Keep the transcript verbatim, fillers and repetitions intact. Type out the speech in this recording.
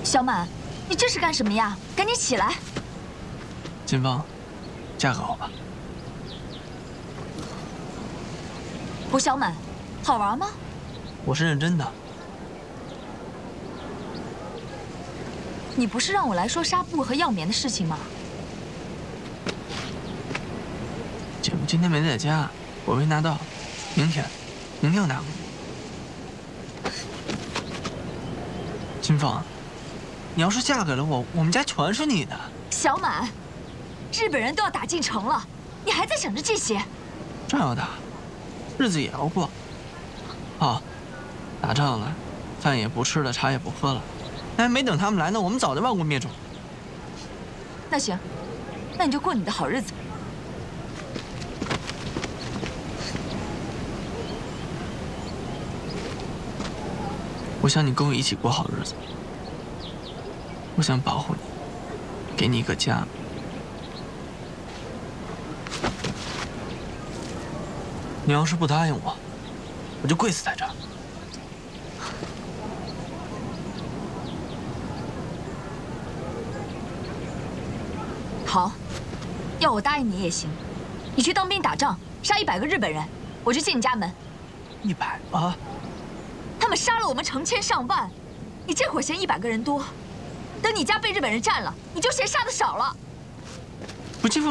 小满，你这是干什么呀？赶紧起来！ 金芳，嫁给我吧。 胡小满，好玩吗？ 我是认真的。 你不是让我来说纱布和药棉的事情吗？ 姐夫今天没在家，我没拿到，明天，明天我拿过去。金芳，你要是嫁给了我，我们家全是你的。 小满，日本人都要打进城了，你还在想着这些？ 照要打，日子也要过。好，打仗了，饭也不吃了，茶也不喝了，那还没等他们来呢，我们早就亡国灭种。 那行，那你就过你的好日子。 我想你跟我一起过好日子，我想保护你，给你一个家。你要是不答应我，我就跪死在这儿。 好，要我答应你也行。你去当兵打仗，杀一百个日本人，我就进你家门。 一百个？ 他们杀了我们成千上万，你这会儿嫌一百个人多，等你家被日本人占了，你就嫌杀的少了。 不，金凤。